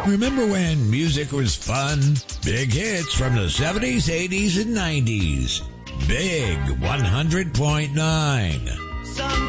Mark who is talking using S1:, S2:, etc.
S1: Remember when music was fun? Big hits from the 70s, 80s, and 90s. Big 100.9.